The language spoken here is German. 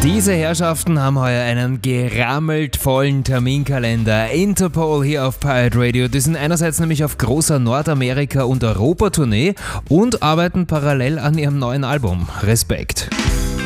Diese Herrschaften haben heuer einen gerammelt vollen Terminkalender. Interpol hier auf Pirate Radio. Die sind einerseits nämlich auf großer Nordamerika- und Europa-Tournee und arbeiten parallel an ihrem neuen Album. Respekt.